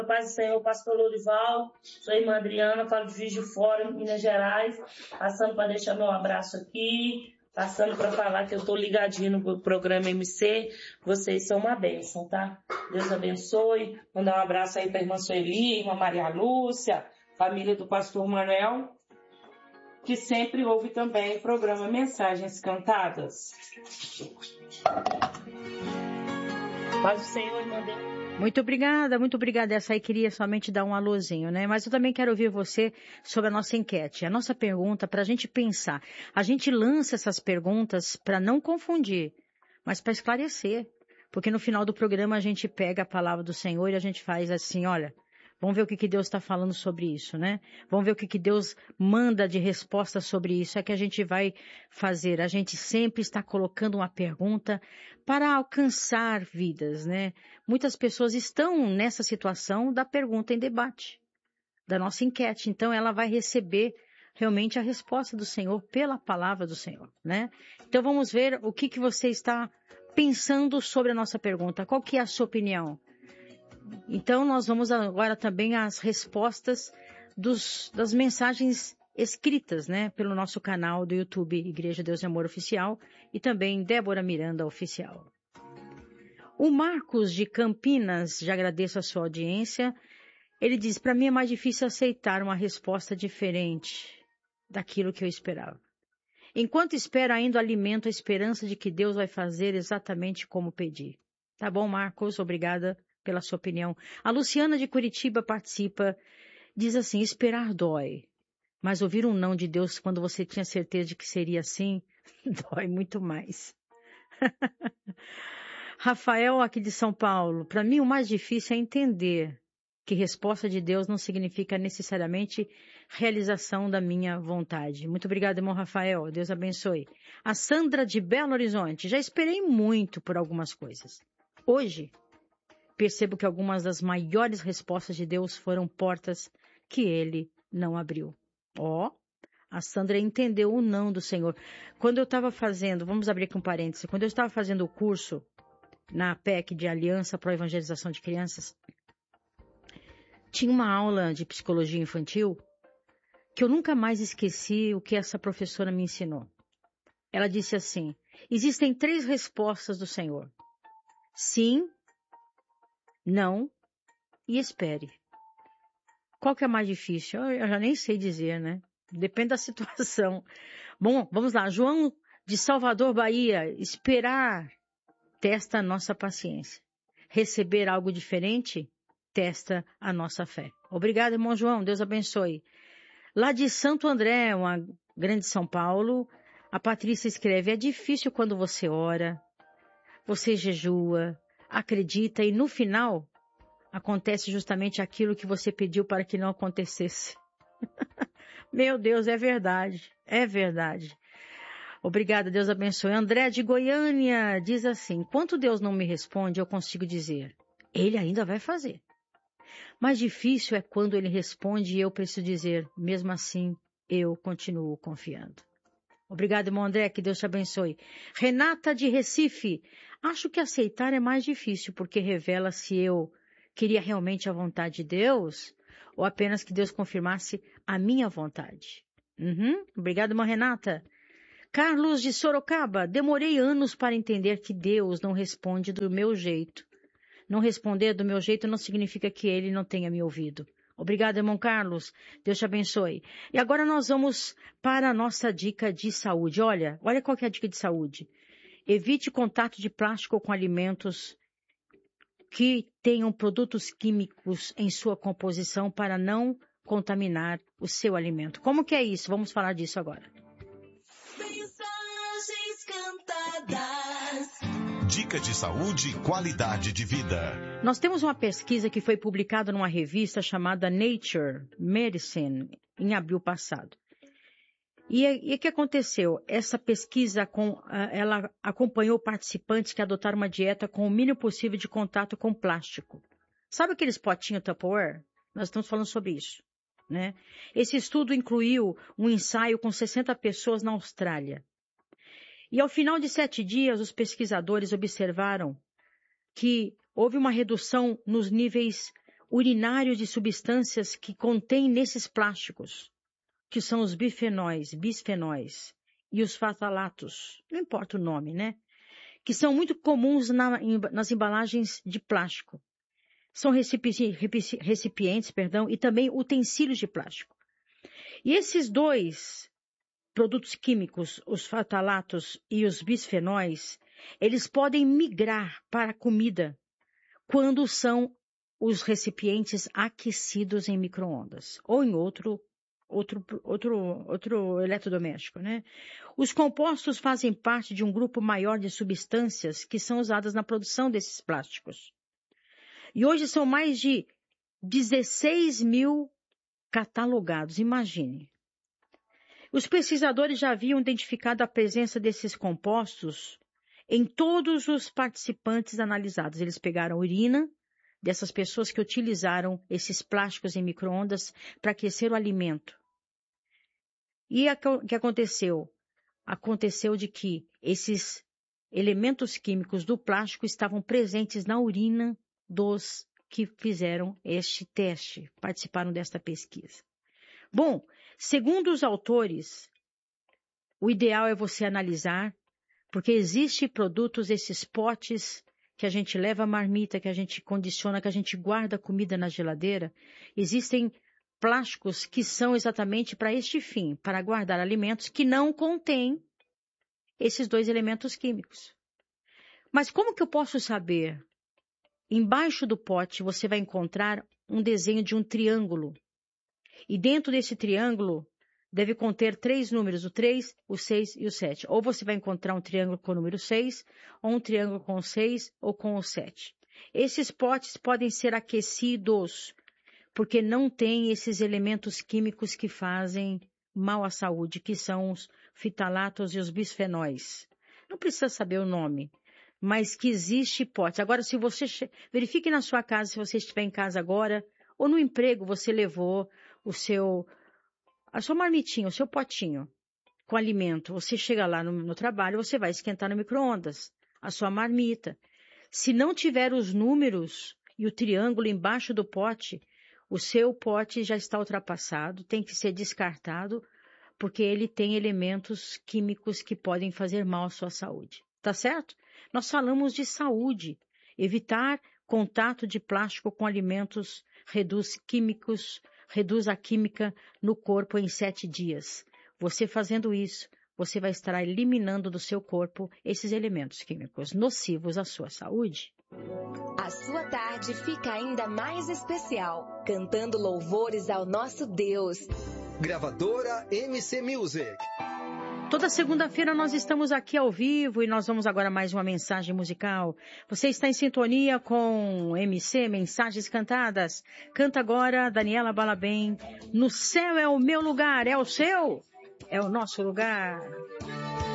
Paz do Senhor, pastor Lourival, sou a irmã Adriana, falo de Juiz de Fora, Minas Gerais, passando para deixar meu abraço aqui, passando para falar que eu estou ligadinho no programa MC, vocês são uma bênção, tá? Deus abençoe, mandar um abraço aí para a irmã Sueli, irmã Maria Lúcia, família do pastor Manuel, que sempre ouve também o programa Mensagens Cantadas. Paz do Senhor, irmã Adriana. Muito obrigada. Essa aí queria somente dar um alôzinho, né? Mas eu também quero ouvir você sobre a nossa enquete, a nossa pergunta para a gente pensar. A gente lança essas perguntas para não confundir, mas para esclarecer. Porque no final do programa a gente pega a palavra do Senhor e a gente faz assim, olha, vamos ver o que Deus está falando sobre isso, né? Vamos ver o que Deus manda de resposta sobre isso. É que a gente vai fazer. A gente sempre está colocando uma pergunta para alcançar vidas, né? Muitas pessoas estão nessa situação da pergunta em debate, da nossa enquete. Então, ela vai receber realmente a resposta do Senhor pela palavra do Senhor, né? Então, vamos ver o que você está pensando sobre a nossa pergunta. Qual que é a sua opinião? Então, nós vamos agora também às respostas das mensagens escritas, né? Pelo nosso canal do YouTube, Igreja Deus e Amor Oficial, e também Débora Miranda Oficial. O Marcos de Campinas, já agradeço a sua audiência, ele diz, para mim é mais difícil aceitar uma resposta diferente daquilo que eu esperava. Enquanto espero, ainda alimento a esperança de que Deus vai fazer exatamente como pedi. Tá bom, Marcos? Obrigada pela sua opinião. A Luciana de Curitiba participa, diz assim, esperar dói, mas ouvir um não de Deus quando você tinha certeza de que seria assim, dói muito mais. Rafael, aqui de São Paulo, para mim o mais difícil é entender que resposta de Deus não significa necessariamente realização da minha vontade. Muito obrigada, irmão Rafael. Deus abençoe. A Sandra de Belo Horizonte, já esperei muito por algumas coisas. Hoje, percebo que algumas das maiores respostas de Deus foram portas que ele não abriu. A Sandra entendeu o não do Senhor. Quando eu estava fazendo, vamos abrir aqui um parêntese, quando eu estava fazendo o curso na PEC de Aliança para a Evangelização de Crianças, tinha uma aula de psicologia infantil que eu nunca mais esqueci o que essa professora me ensinou. Ela disse assim, existem 3 respostas do Senhor. Sim, não e espere. Qual que é mais difícil? Eu já nem sei dizer, né? Depende da situação. Bom, vamos lá. João de Salvador, Bahia. Esperar testa a nossa paciência. Receber algo diferente testa a nossa fé. Obrigado, irmão João. Deus abençoe. Lá de Santo André, uma grande São Paulo, a Patrícia escreve, é difícil quando você ora, você jejua, acredita e no final acontece justamente aquilo que você pediu para que não acontecesse. Meu Deus, é verdade. É verdade. Obrigada, Deus abençoe. André de Goiânia diz assim, enquanto Deus não me responde, eu consigo dizer, Ele ainda vai fazer. Mais difícil é quando Ele responde e eu preciso dizer, mesmo assim, eu continuo confiando. Obrigado, irmão André, que Deus te abençoe. Renata de Recife, acho que aceitar é mais difícil porque revela se eu queria realmente a vontade de Deus ou apenas que Deus confirmasse a minha vontade. Obrigado, irmã Renata. Carlos de Sorocaba, demorei anos para entender que Deus não responde do meu jeito. Não responder do meu jeito não significa que Ele não tenha me ouvido. Obrigado, irmão Carlos. Deus te abençoe. E agora nós vamos para a nossa dica de saúde. Olha qual que é a dica de saúde. Evite contato de plástico com alimentos que tenham produtos químicos em sua composição para não contaminar o seu alimento. Como que é isso? Vamos falar disso agora. Mensagens cantadas. Dica de saúde e qualidade de vida. Nós temos uma pesquisa que foi publicada numa revista chamada Nature Medicine em abril passado. E o que aconteceu? Essa pesquisa, ela acompanhou participantes que adotaram uma dieta com o mínimo possível de contato com plástico. Sabe aqueles potinhos Tupperware? Nós estamos falando sobre isso, né? Esse estudo incluiu um ensaio com 60 pessoas na Austrália. E ao final de 7 dias, os pesquisadores observaram que houve uma redução nos níveis urinário de substâncias que contêm nesses plásticos, que são os bisfenóis e os fatalatos, não importa o nome, né? Que são muito comuns nas embalagens de plástico. São recipientes, e também utensílios de plástico. E esses dois produtos químicos, os fatalatos e os bisfenóis, eles podem migrar para a comida quando são os recipientes aquecidos em micro-ondas ou em outro eletrodoméstico, né? Os compostos fazem parte de um grupo maior de substâncias que são usadas na produção desses plásticos. E hoje são mais de 16 mil catalogados, imagine. Os pesquisadores já haviam identificado a presença desses compostos em todos os participantes analisados. Eles pegaram a urina dessas pessoas que utilizaram esses plásticos em micro-ondas para aquecer o alimento. E o que aconteceu? Aconteceu de que esses elementos químicos do plástico estavam presentes na urina dos que fizeram este teste, participaram desta pesquisa. Bom, segundo os autores, o ideal é você analisar, porque existem produtos, esses potes que a gente leva a marmita, que a gente condiciona, que a gente guarda comida na geladeira, existem plásticos que são exatamente para este fim, para guardar alimentos que não contêm esses dois elementos químicos. Mas como que eu posso saber? Embaixo do pote você vai encontrar um desenho de um triângulo. E dentro desse triângulo deve conter 3 números, o 3, o 6 e o 7. Ou você vai encontrar um triângulo com o número 6, ou um triângulo com o 6 ou com o 7. Esses potes podem ser aquecidos, porque não tem esses elementos químicos que fazem mal à saúde, que são os fitalatos e os bisfenóis. Não precisa saber o nome, mas que existe pote. Agora, se você verifique na sua casa, se você estiver em casa agora, ou no emprego você levou a sua marmitinha, o seu potinho com alimento. Você chega lá no trabalho, você vai esquentar no micro-ondas a sua marmita. Se não tiver os números e o triângulo embaixo do pote, o seu pote já está ultrapassado, tem que ser descartado, porque ele tem elementos químicos que podem fazer mal à sua saúde. Tá certo? Nós falamos de saúde. Evitar contato de plástico com alimentos reduz a química no corpo em 7 dias. Você fazendo isso, você vai estar eliminando do seu corpo esses elementos químicos nocivos à sua saúde. A sua tarde fica ainda mais especial, cantando louvores ao nosso Deus. Gravadora MC Music. Toda segunda-feira nós estamos aqui ao vivo e nós vamos agora mais uma mensagem musical. Você está em sintonia com MC Mensagens Cantadas. Canta agora Daniela Balabem. No céu é o meu lugar, é o seu? É o nosso lugar.